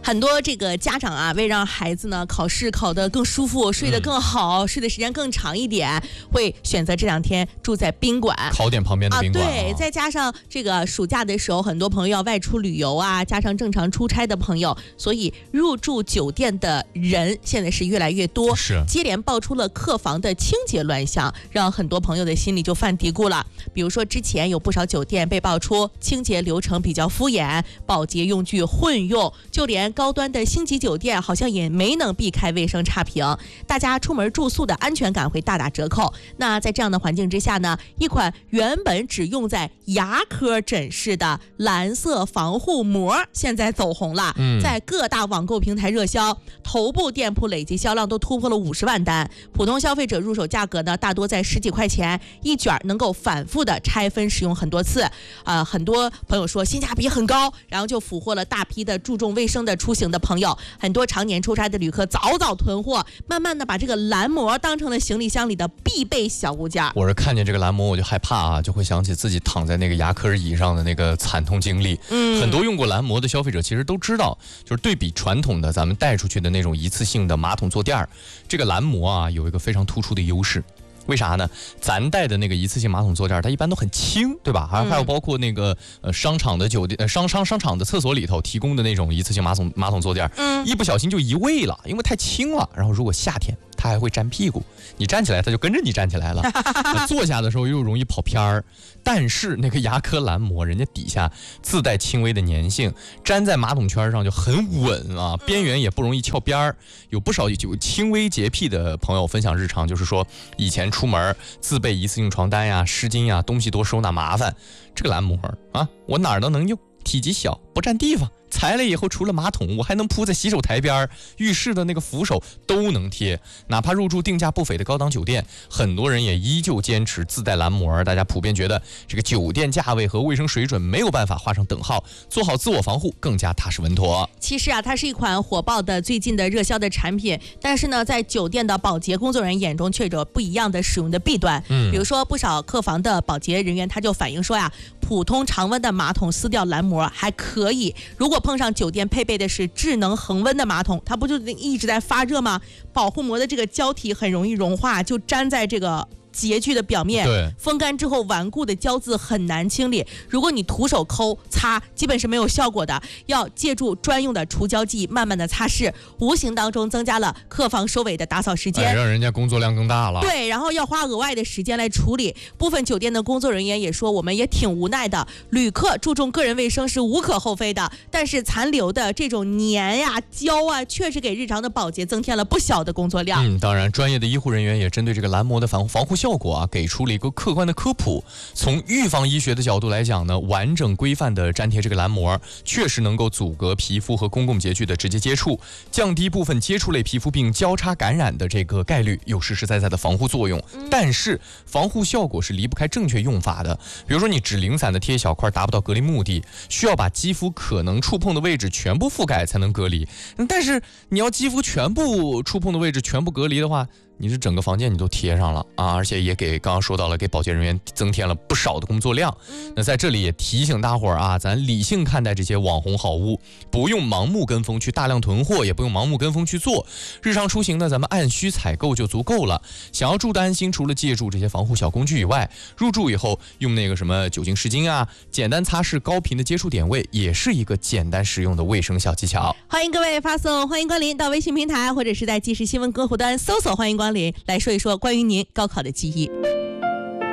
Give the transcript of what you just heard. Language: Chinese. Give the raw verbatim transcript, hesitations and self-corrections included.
很多这个家长啊，为让孩子呢考试考得更舒服，睡得更好，嗯、睡的时间更长一点，会选择这两天住在宾馆， 考点旁边的宾馆、啊。 对，再加上这个暑假的时候，很多朋友要外出旅游啊，加上正常出差的朋友，所以入住酒店的人现在是越来越多。 是， 接连爆出了客房的清洁乱象，让很多朋友的心里就犯嘀咕了。比如说之前有不少酒店被爆出清洁流程比较敷衍，保洁用具混用，就连高端的星级酒店好像也没能避开卫生差评，大家出门住宿的安全感会大打折扣。那在这样的环境之下呢，一款原本只用在牙科诊室的蓝色防护膜现在走红了，嗯、在各大网购平台热销，头部店铺累计销量都突破了五十万单。普通消费者入手价格呢，大多在十几块钱一卷，能够反复的拆分使用很多次。呃，很多朋友说性价比很高，然后就俘获了大批的注重卫生的出行的朋友。很多常年出差的旅客早早囤货，慢慢的把这个蓝膜当成了行李箱里的必备小物件。 我是看见这个蓝膜我就害怕啊，就会想起自己躺在那个牙科椅上的那个惨痛经历。嗯，很多用过蓝膜的消费者其实都知道，就是对比传统的咱们带出去的那种一次性的马桶坐垫，这个蓝膜啊有一个非常突出的优势。为啥呢？咱带的那个一次性马桶坐垫，它一般都很轻，对吧？还还有包括那个呃商场的酒店、呃商商商场的厕所里头提供的那种一次性马桶马桶坐垫，嗯，一不小心就移位了，因为太轻了。然后如果夏天它还会粘屁股，你站起来它就跟着你站起来了，坐下的时候又容易跑偏儿。但是那个牙科蓝膜，人家底下自带轻微的粘性，粘在马桶圈上就很稳啊，边缘也不容易翘边儿。有不少有轻微洁癖的朋友分享日常，就是说以前出门自备一次性床单呀、湿巾呀，东西多收纳麻烦。这个蓝膜啊，我哪儿都能用，体积小，不占地方。裁了以后，除了马桶，我还能铺在洗手台边，浴室的那个扶手都能贴。哪怕入住定价不菲的高档酒店，很多人也依旧坚持自带蓝膜。大家普遍觉得这个酒店价位和卫生水准没有办法画上等号，做好自我防护更加踏实稳妥。 其实啊，它是一款火爆的最近的热销的产品，但是呢，在酒店的保洁工作人员眼中却有不一样的使用的弊端。嗯，比如说不少客房的保洁人员他就反映说呀，普通常温的马桶撕掉蓝膜还可以，如果碰上酒店配备的是智能恒温的马桶，它不就一直在发热吗？保护膜的这个胶体很容易融化，就粘在这个洁具的表面， 对， 风干之后顽固的胶渍很难清理。如果你徒手抠擦，基本是没有效果的，要借助专用的除胶剂慢慢的擦拭，无形当中增加了客房收尾的打扫时间， 哎，让人家工作量更大了。 对，然后要花额外的时间来处理。部分酒店的工作人员也说，我们也挺无奈的，旅客注重个人卫生是无可厚非的，但是残留的这种粘呀、胶啊，确实给日常的保洁增添了不小的工作量。 嗯，当然，专业的医护人员也针对这个蓝膜的防防护效果啊，给出了一个客观的科普。从预防医学的角度来讲呢，完整规范的粘贴这个蓝膜，确实能够阻隔皮肤和公共洁具的直接接触，降低部分接触类皮肤病交叉感染的这个概率，有实实在在的防护作用。嗯、但是防护效果是离不开正确用法的。比如说你只零散的贴一小块，达不到隔离目的，需要把肌肤可能触碰的位置全部覆盖才能隔离。但是你要肌肤全部触碰的位置全部隔离的话，你是整个房间你都贴上了啊，而且也给刚刚说到了，给保洁人员增添了不少的工作量。那在这里也提醒大伙儿啊，咱理性看待这些网红好物，不用盲目跟风去大量囤货，也不用盲目跟风去做。日常出行呢，咱们按需采购就足够了。想要住得安心，除了借助这些防护小工具以外，入住以后用那个什么酒精湿巾啊，简单擦拭高频的接触点位，也是一个简单实用的卫生小技巧。 欢迎各位发送欢迎光临到微信平台，或者是在即时新闻客户端搜索欢迎光临，来说一说关于您高考的记忆。